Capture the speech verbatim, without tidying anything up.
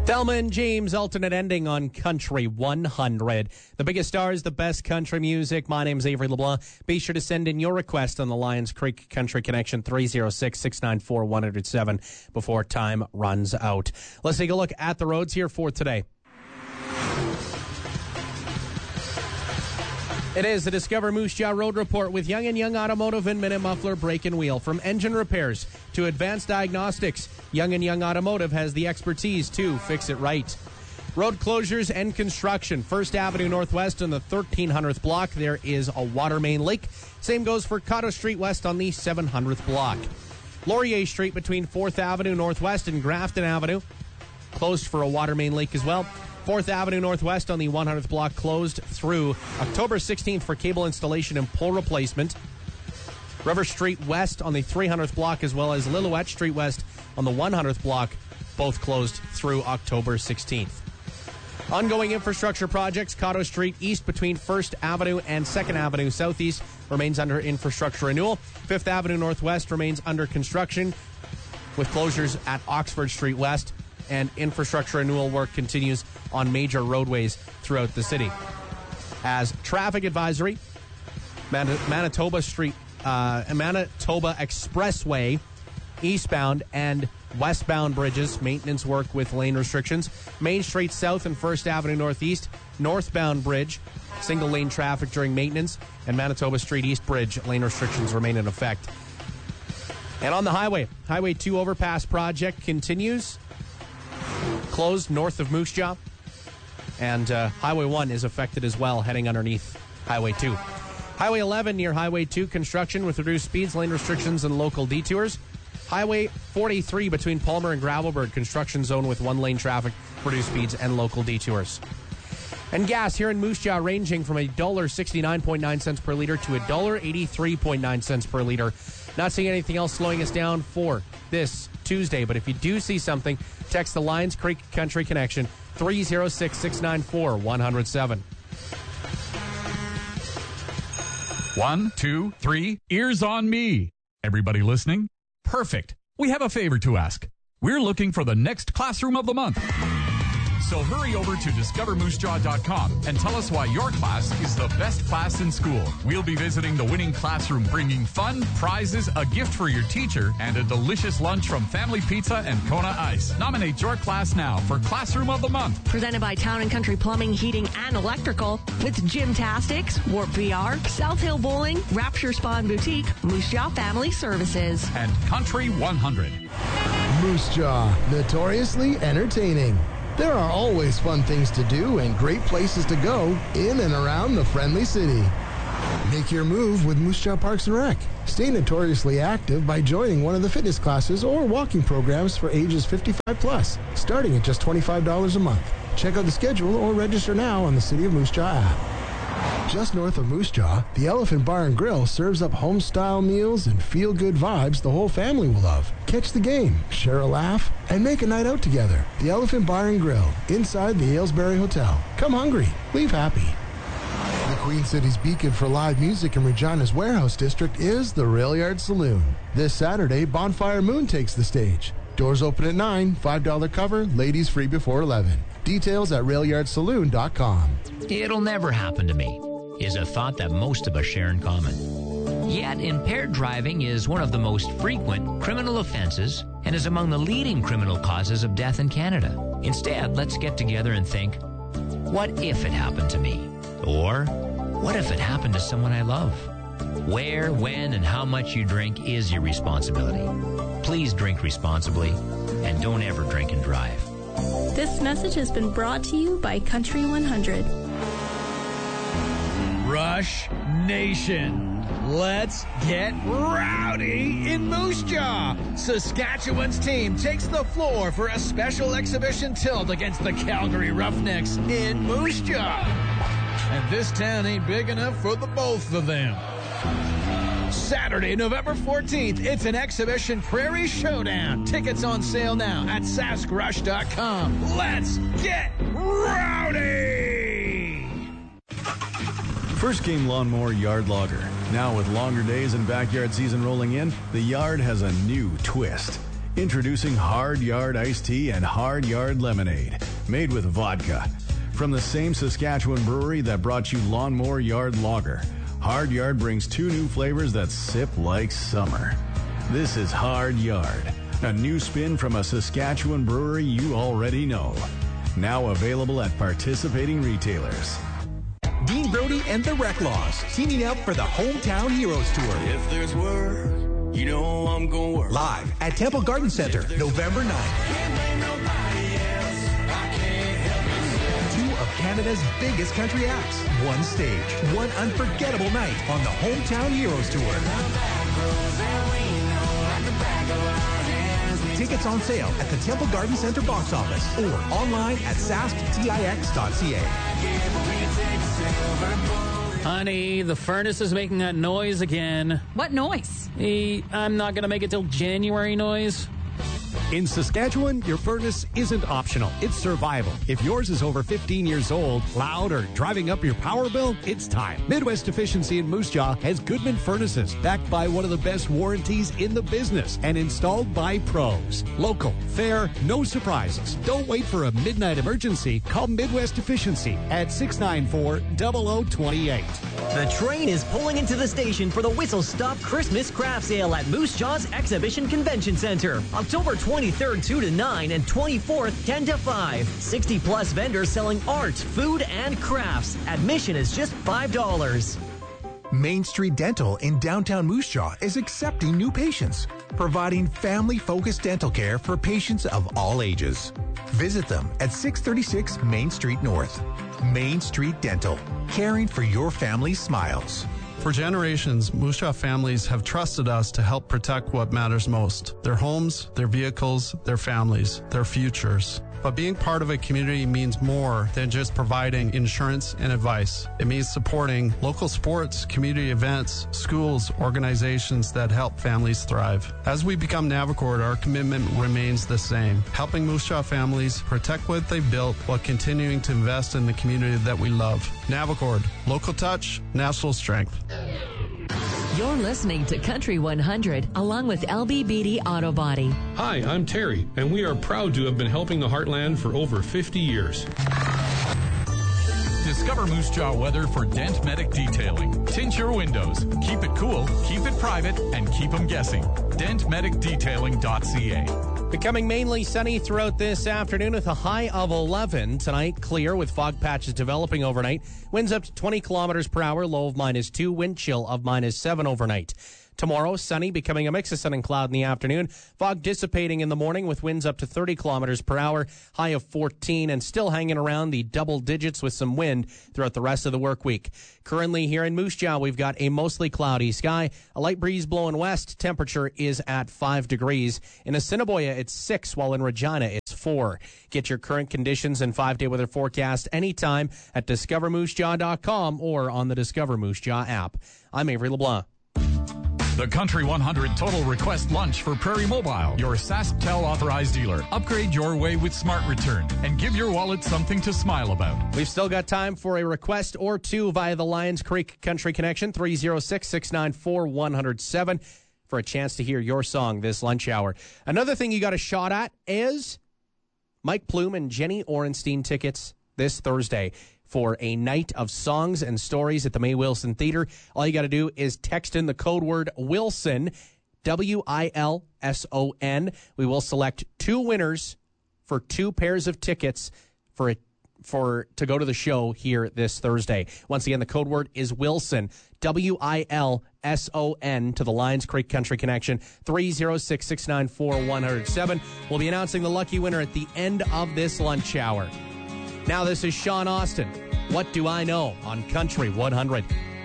Thelma and James, alternate ending on Country one hundred. The biggest stars, the best country music. My name's Avery LeBlanc. Be sure to send in your request on the Lions Creek Country Connection, three oh six, six nine four, one oh seven, before time runs out. Let's take a look at the roads here for today. It is the Discover Moose Jaw Road Report with Young and Young Automotive and Minute Muffler Brake and Wheel. From engine repairs to advanced diagnostics, Young and Young Automotive has the expertise to fix it right. Road closures and construction. First Avenue Northwest on the thirteen hundredth block, there is a water main leak. Same goes for Cotto Street West on the seven hundredth block. Laurier Street between fourth Avenue Northwest and Grafton Avenue, closed for a water main leak as well. fourth Avenue Northwest on the one hundredth block closed through October sixteenth for cable installation and pole replacement. River Street West on the three hundredth block, as well as Lillooet Street West on the one hundredth block, both closed through October sixteenth. Ongoing infrastructure projects. Cotto Street East between first Avenue and second Avenue Southeast remains under infrastructure renewal. fifth Avenue Northwest remains under construction with closures at Oxford Street West, and infrastructure renewal work continues on major roadways throughout the city. As traffic advisory, Man- Manitoba Street, uh, Manitoba Expressway, eastbound and westbound bridges, maintenance work with lane restrictions. Main Street South and first Avenue Northeast, northbound bridge, single lane traffic during maintenance, and Manitoba Street East Bridge, lane restrictions remain in effect. And on the highway, Highway two overpass project continues, closed north of Moose Jaw, and uh, Highway one is affected as well, heading underneath Highway two. Highway eleven near Highway two, construction with reduced speeds, lane restrictions, and local detours. Highway forty-three between Palmer and Gravelburg, construction zone with one-lane traffic, reduced speeds, and local detours. And gas here in Moose Jaw ranging from one dollar sixty-nine point nine cents per liter to one dollar eighty-three point nine cents per liter. Not seeing anything else slowing us down for this Tuesday, but if you do see something, text the Lions Creek Country Connection, three oh six, six nine four, one oh seven. One, two, three, ears on me. Everybody listening? Perfect. We have a favor to ask. We're looking for the next classroom of the month. So hurry over to discover moose jaw dot com and tell us why your class is the best class in school. We'll be visiting the winning classroom, bringing fun, prizes, a gift for your teacher, and a delicious lunch from Family Pizza and Kona Ice. Nominate your class now for Classroom of the Month. Presented by Town and Country Plumbing, Heating, and Electrical with Gymtastics, Warp V R, South Hill Bowling, Rapture Spa and Boutique, Moose Jaw Family Services, and Country one hundred. Moose Jaw, notoriously entertaining. There are always fun things to do and great places to go in and around the friendly city. Make your move with Moose Jaw Parks and Rec. Stay notoriously active by joining one of the fitness classes or walking programs for ages fifty-five plus, starting at just twenty-five dollars a month. Check out the schedule or register now on the City of Moose Jaw app. Just north of Moose Jaw, the Elephant Bar and Grill serves up home-style meals and feel-good vibes the whole family will love. Catch the game, share a laugh, and make a night out together. The Elephant Bar and Grill, inside the Aylesbury Hotel. Come hungry, leave happy. The Queen City's beacon for live music in Regina's Warehouse District is the Rail Yard Saloon. This Saturday, Bonfire Moon takes the stage. Doors open at nine, five dollars cover, ladies free before eleven. Details at rail yard saloon dot com. It'll never happen to me is a thought that most of us share in common. Yet, impaired driving is one of the most frequent criminal offenses and is among the leading criminal causes of death in Canada. Instead, let's get together and think, what if it happened to me? Or, what if it happened to someone I love? Where, when, and how much you drink is your responsibility. Please drink responsibly, and don't ever drink and drive. This message has been brought to you by Country one hundred. Rush Nation. Let's get rowdy in Moose Jaw. Saskatchewan's team takes the floor for a special exhibition tilt against the Calgary Roughnecks in Moose Jaw. And this town ain't big enough for the both of them. Saturday, November fourteenth, it's an exhibition Prairie Showdown. Tickets on sale now at sask rush dot com. Let's get rowdy! First Game Lawnmower Yard Logger. Now with longer days and backyard season rolling in, the yard has a new twist. Introducing Hard Yard Iced Tea and Hard Yard Lemonade, made with vodka. From the same Saskatchewan brewery that brought you Lawnmower Yard Lager, Hard Yard brings two new flavors that sip like summer. This is Hard Yard, a new spin from a Saskatchewan brewery you already know. Now available at participating retailers. Dean Brody and the Reclaws teaming up for the Hometown Heroes Tour. If there's work, you know I'm going to work. Live at Temple Garden Center, November ninth. Canada's biggest country acts. One stage, one unforgettable night on the Hometown Heroes Tour. Tickets on sale at the Temple Garden Center box office or online at sask tix dot c a. Honey, the furnace is making that noise again. What noise? The I'm not going to make it till January noise. In Saskatchewan, your furnace isn't optional. It's survival. If yours is over fifteen years old, loud, or driving up your power bill, it's time. Midwest Efficiency in Moose Jaw has Goodman Furnaces, backed by one of the best warranties in the business and installed by pros. Local, fair, no surprises. Don't wait for a midnight emergency. Call Midwest Efficiency at six nine four, zero zero two eight. The train is pulling into the station for the Whistle Stop Christmas Craft Sale at Moose Jaw's Exhibition Convention Center. October twenty-third, two to nine, and twenty-fourth, ten to five. sixty plus vendors selling art, food, and crafts. Admission is just five dollars. Main Street Dental in downtown Moose Jaw is accepting new patients, providing family-focused dental care for patients of all ages. Visit them at six thirty-six Main Street North. Main Street Dental, caring for your family's smiles. For generations, Moose Jaw families have trusted us to help protect what matters most: their homes, their vehicles, their families, their futures. But being part of a community means more than just providing insurance and advice. It means supporting local sports, community events, schools, organizations that help families thrive. As we become Navicord, our commitment remains the same: helping Moose Jaw families protect what they've built while continuing to invest in the community that we love. Navicord, local touch, national strength. You're listening to Country one hundred, along with L B Beatty Auto Body. Hi, I'm Terry, and we are proud to have been helping the Heartland for over fifty years. Discover Moose Jaw weather for Dent Medic Detailing. Tint your windows, keep it cool, keep it private, and keep them guessing. dent medic detailing dot c a. Becoming mainly sunny throughout this afternoon with a high of eleven. Tonight, clear with fog patches developing overnight. Winds up to twenty kilometers per hour, low of minus two, wind chill of minus seven overnight. Tomorrow, sunny, becoming a mix of sun and cloud in the afternoon. Fog dissipating in the morning with winds up to thirty kilometers per hour, high of fourteen, and still hanging around the double digits with some wind throughout the rest of the work week. Currently here in Moose Jaw, we've got a mostly cloudy sky, a light breeze blowing west. Temperature is at five degrees. In Assiniboia, it's six, while in Regina, it's four. Get your current conditions and five-day weather forecast anytime at discover moose jaw dot com or on the Discover Moose Jaw app. I'm Avery LeBlanc. The Country one hundred Total Request Lunch for Prairie Mobile, your SaskTel authorized dealer. Upgrade your way with Smart Return and give your wallet something to smile about. We've still got time for a request or two via the Lions Creek Country Connection, three oh six, six nine four, one oh seven, for a chance to hear your song this lunch hour. Another thing you got a shot at is Mike Plume and Jenny Orenstein tickets this Thursday for a night of songs and stories at the May Wilson Theater. All you got to do is text in the code word Wilson, W I L S O N. We will select two winners for two pairs of tickets for a, for to go to the show here this Thursday. Once again, the code word is Wilson, W I L S O N, to the Lions Creek Country Connection, three oh six, six nine four, one oh seven. We'll be announcing the lucky winner at the end of this lunch hour. Now this is Sean Austin. What Do I Know on Country one hundred.